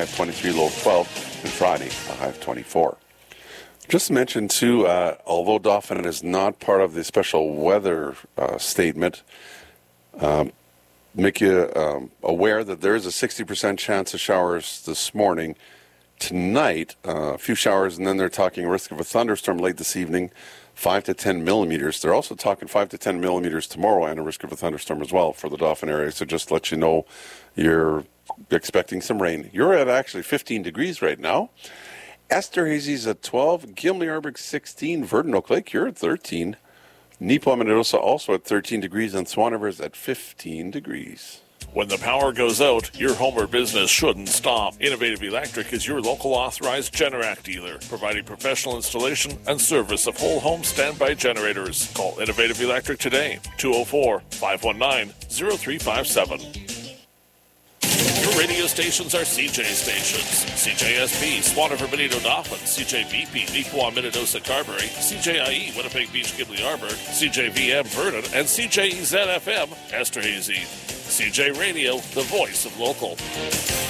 high of 23, low of 12, and Friday, a high of 24. Just mentioned, too, although Dauphin is not part of the special weather statement, make you aware that there is a 60% chance of showers this morning. Tonight, a few showers, and then they're talking risk of a thunderstorm late this evening, 5 to 10 millimeters. They're also talking 5 to 10 millimeters tomorrow and a risk of a thunderstorm as well for the Dauphin area. So just let you know you're expecting some rain. You're at actually 15 degrees right now. Esterhazy's at 12, Gimli-Arberg 16, Verdon Oak Lake, you're at 13. Neepawa-Minnedosa also at 13 degrees, and Swan River's at 15 degrees. When the power goes out, your home or business shouldn't stop. Innovative Electric is your local authorized Generac dealer, providing professional installation and service of whole home standby generators. Call Innovative Electric today, 204-519-0357. Your radio stations are CJ stations. CJSP, Swan River, Benito, Dauphin, CJBP, Neepawa-Minnedosa, Carberry, CJIE, Winnipeg Beach, Gimli-Arberg, CJVM, Vernon, and CJEZ-FM, Esterhazy. CJ Radio, the voice of local.